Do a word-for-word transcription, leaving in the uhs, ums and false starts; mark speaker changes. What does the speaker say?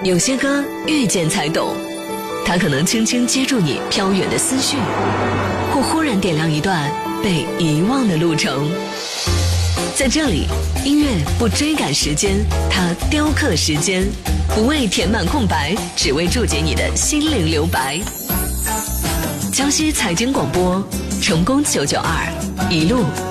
Speaker 1: 有些歌遇见才懂，它可能轻轻接住你飘远的思绪，或忽然点亮一段被遗忘的路程。在这里，音乐不追赶时间，它雕刻时间，不为填满空白，只为注解你的心灵留白。江西财经广播，成功九九二，一路